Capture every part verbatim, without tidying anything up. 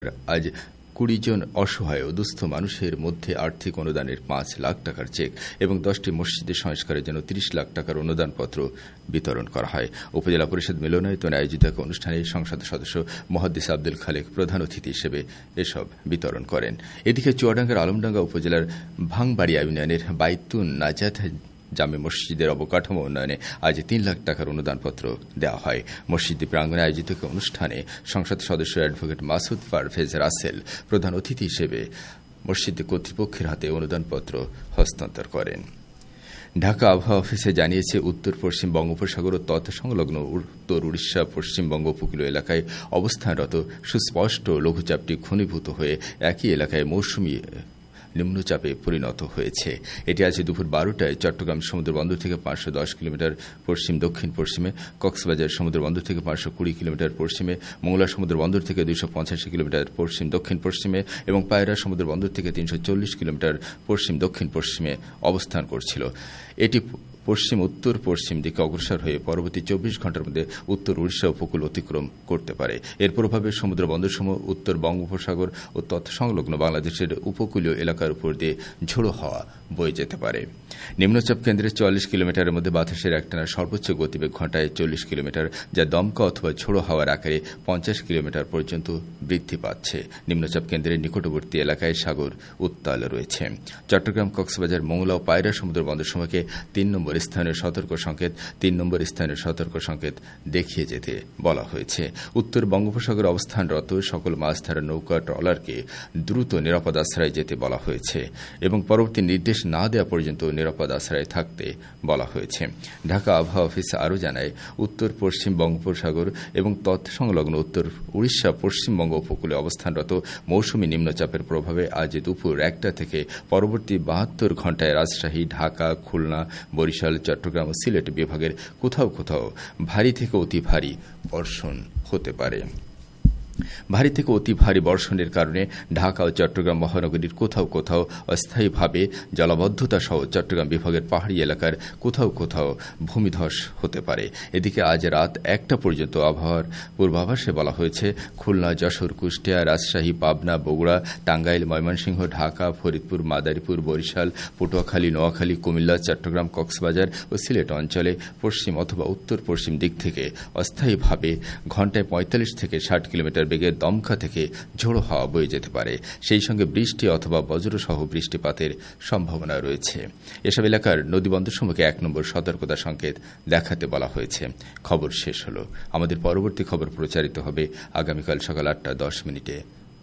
আজ কুড়ি জন অসহায় ও দুস্থ মানুষের মধ্যে আর্থিক অনুদানের পাঁচ লাখ টাকার চেক এবং দশটি মসজিদের সংস্কারের জন্য ত্রিশ লাখ টাকার অনুদানপত্র বিতরণ করা হয়। উপজেলা পরিষদ মিলনায়তনে আয়োজিত এক অনুষ্ঠানে সংসদ সদস্য মুহাদ্দিস আব্দুল খালেক প্রধান অতিথি হিসেবে এসব বিতরণ করেন। এদিকে চুয়াডাঙ্গার আলমডাঙ্গা উপজেলার ভাঙবাড়িয়া ইউনিয়নের বাইতুন নাজাত জামে মসজিদের অবকাঠামো উন্নয়নে আজ তিন লাখ টাকার অনুদানপত্র দেওয়া হয়। মসজিদটি প্রাঙ্গণে আয়োজিত অনুষ্ঠানে সংসদ সদস্য অ্যাডভোকেট মাসুদ পারভেজ রাসেল প্রধান অতিথি হিসেবে মসজিদ কর্তৃপক্ষের হাতে অনুদানপত্র হস্তান্তর করেন। ঢাকা আবহাওয়া অফিসে জানিয়েছে, উত্তর পশ্চিম বঙ্গোপসাগর ও তৎসংলগ্ন উত্তর উড়িষ্যা পশ্চিমবঙ্গ উপকূলীয় এলাকায় অবস্থানরত সুস্পষ্ট লঘুচাপটি ঘনীভূত হয়ে একই এলাকায় মৌসুমী নিম্নচাপে পরিণত হয়েছে। এটি আজ দুপুর বারোটায় চট্টগ্রাম সমুদ্র বন্দর থেকে পাঁচশো দশ কিলোমিটার পশ্চিম দক্ষিণ পশ্চিমে, কক্সবাজার সমুদ্র বন্দর থেকে পাঁচশো কুড়ি কিলোমিটার পশ্চিমে, মোংলা সমুদ্র বন্দর থেকে দুইশো পঁচাশি কিলোমিটার পশ্চিম দক্ষিণ পশ্চিমে এবং পায়রা সমুদ্র বন্দর থেকে তিনশো চল্লিশ কিলোমিটার পশ্চিম দক্ষিণ পশ্চিমে অবস্থান করছিল। এটি পশ্চিম উত্তর পশ্চিম দিকে অগ্রসর হয়ে পরবর্তী চব্বিশ ঘন্টার মধ্যে উত্তর উড়িষ্যা উপকূল অতিক্রম করতে পারে। এর প্রভাবে সমুদ্র বন্দরসমূহ উত্তর বঙ্গোপসাগর ও তৎসংলগ্ন বাংলাদেশের উপকূলীয় এলাকার উপর দিয়ে ঝোড়ো হাওয়া বয়ে যেতে পারে। নিম্নচাপ কেন্দ্রের চুয়াল্লিশ কিলোমিটারের মধ্যে বাতাসের একটানা সর্বোচ্চ গতিবেগ ঘন্টায় চল্লিশ কিলোমিটার, যা দমকা অথবা ঝোড়ো হাওয়ার আকারে পঞ্চাশ কিলোমিটার পর্যন্ত বৃদ্ধি পাচ্ছে। নিম্নচাপ কেন্দ্রের নিকটবর্তী এলাকায় সাগর উত্তাল রয়েছে। চট্টগ্রাম, কক্সবাজার, মোংলা ও পায়রা সমুদ্র বন্দরসমূহকে তিন নম্বর স্থানীয় সতর্ক সংকেত তিন নম্বর স্থানীয় সতর্ক সংকেত দেখিয়ে যেতে বলা হয়েছে। উত্তর বঙ্গোপসাগরে অবস্থানরত সকল মাছ ধরার নৌকা, ট্রলারকে দ্রুত নিরাপদ আশ্রয়ে যেতে বলা হয়েছে এবং পরবর্তী নির্দেশ না দেওয়া পর্যন্ত নিরাপদ আশ্রয়ে থাকতে বলা হয়েছে। ঢাকা আবহাওয়া অফিস আরও জানায়, উত্তর পশ্চিম বঙ্গোপসাগর এবং তৎসংলগ্ন উত্তর উড়িষ্যা পশ্চিমবঙ্গ উপকূলে অবস্থানরত মৌসুমী নিম্নচাপের প্রভাবে আজ দুপুর একটা থেকে পরবর্তী বাহাত্তর ঘণ্টায় রাজশাহী, ঢাকা, খুলনা, বরিশাল, চট্টগ্রাম ও সিলেট বিভাগের কোথাও কোথাও ভারী থেকে অতি ভারী বর্ষণ হতে পারে। ভারী থেকে অতি ভারী বর্ষণের কারণে ঢাকা ও চট্টগ্রাম মহানগরীর কোথাও কোথাও অস্থায়ীভাবে জলাবদ্ধতা সহ চট্টগ্রাম বিভাগের পাহাড়ি এলাকার কোথাও কোথাও ভূমিধস হতে পারে। এদিকে আজ রাত একটা পর্যন্ত আবহাওয়ার পূর্বাভাসে বলা হয়েছে, খুলনা, যশোর, কুষ্টিয়া, রাজশাহী, পাবনা, বগুড়া, টাঙ্গাইল, ময়মনসিংহ, ঢাকা, ফরিদপুর, মাদারীপুর, বরিশাল, পটুয়াখালী, নোয়াখালী, কুমিল্লা, চট্টগ্রাম, কক্সবাজার ও সিলেট অঞ্চলে পশ্চিম অথবা উত্তর পশ্চিম দিক থেকে অস্থায়ীভাবে ঘণ্টায় পঁয়তাল্লিশ থেকে ষাট কিলোমিটার বেগে দমকা থেকে ঝোড়ো হাওয়া বয়ে যেতে পারে। সেই সঙ্গে বৃষ্টি অথবা বজ্রসহ বৃষ্টিপাতের সম্ভাবনা রয়েছে। এসব এলাকার নদীবন্দরসমূহকে এক নম্বর সতর্কতা সংকেত দেখাতে বলা হয়েছে। খবর শেষ হল। আমাদের পরবর্তী খবর প্রচারিত হবে আগামীকাল সকাল আটটা দশ মিনিটে।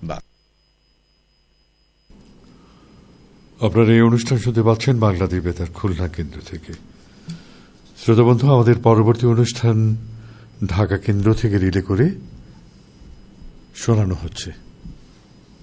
আপনারা এই অনুষ্ঠান শুনতে পাচ্ছেন বাংলাদেশ বেতার খুলনা কেন্দ্র থেকে। শ্রোতা বন্ধু, আমাদের পরবর্তী অনুষ্ঠান ঢাকা কেন্দ্র থেকে রিলে করে শোনানো হচ্ছে।